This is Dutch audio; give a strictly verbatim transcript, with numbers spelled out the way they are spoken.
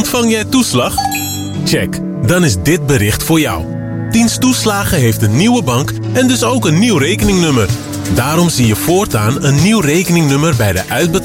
Ontvang jij toeslag? Check, dan is dit bericht voor jou. Dienst Toeslagen heeft een nieuwe bank en dus ook een nieuw rekeningnummer. Daarom zie je voortaan een nieuw rekeningnummer bij de uitbetaling